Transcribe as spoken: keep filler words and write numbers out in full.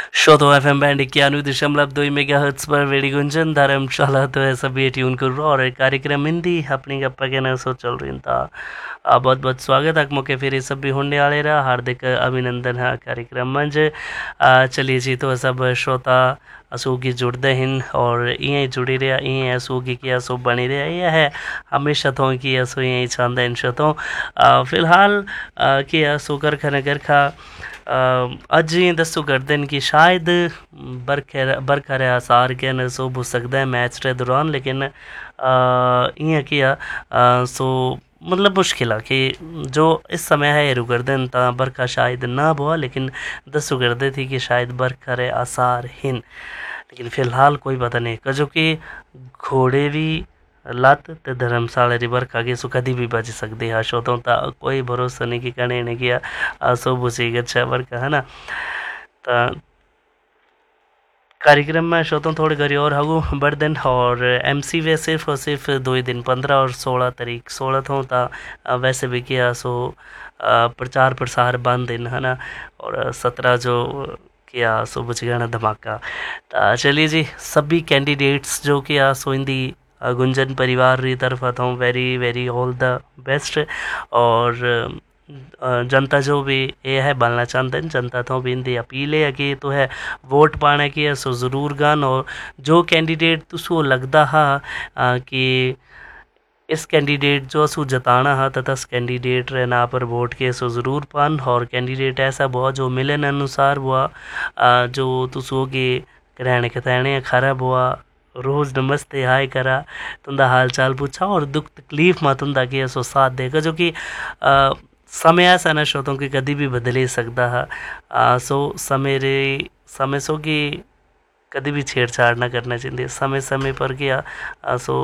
शोधो F M band इक्यानवे दशमलव दो मेगा हर्ट्स पर वेड़ी गुंजन धर्मशाला तो है सभी ट्यून कर और कार्यक्रम हिंदी अपनी गप्पा के ना सो चल रही था। बहुत बहुत स्वागत है मौके फिर ये सब भी होने वाले रहा हार्दिक अभिनंदन है कार्यक्रम मंच। चलिए जी तो सब श्रोता असोगी जुड़ते हैं और इं जुड़ी रहा इं असोगी की असो बनी रहा ये है हमेशा तो कि असो यही चाहते इन शतों फिलहाल कि असो कर खन कर खा अज ये दसो करते हैं कि शायद बरखे बरखा रे आसार के न सो हो सकता है मैच रे दौरान लेकिन इं किया सो मतलब मुश्किल है कि जो इस समय है रू कर दिन ता बरखा शायद ना बुआ लेकिन दसो करते थी कि शायद बरखा रे आसार हिन लेकिन फिलहाल कोई पता नहीं कजो कि घोड़े भी लत ते धर्मशाला री बरखा की सो कदी भी बच सकती है शोतों ता कोई भरोसा नहीं कि कने ने किया सो बुसी अच्छा बरखा है ना। ता कार्यक्रम में शोतों थोड़ी घड़ी और हगू बढ़ दिन और एम सी वे सिर्फ और सिर्फ दो ही दिन पंद्रह और सोलह तारीख सोलह थों ता वैसे भी किया सो प्रचार प्रसार बंद दिन है ना और सत्रह जो किया सो बुझ गया धमाका। तो चलिए जी सभी कैंडिडेट्स जो किया सो इंदी गुंजन परिवार री तरफ तो very very all the best और जनता जो भी ये है बनना चाहते हैं जनता तो भी इंदी अपील है कि तो है वोट पाने की सो ज़रूर गन और जो कैंडिडेट तुसो लगता है कि इस कैंडिडेट जो असू जताना है तथा इस कैंडिडेट रे ना पर वोट के सो ज़रूर पान और कैंडिडेट ऐसा बहुत जो मिलन अनुसार हुआ जो तुसो के रहने के तहने खराब हुआ रोज़ नमस्ते हाय करा तुंदा हाल चाल पूछा और दुख तकलीफ में तुंदा के सो साथ देगा जो कि समय ऐसा न शोतों की कभी भी बदल सकता है सो समय रे समय सो कि कभी भी छेड़छाड़ ना करना चाहिए समय समय पर किया सो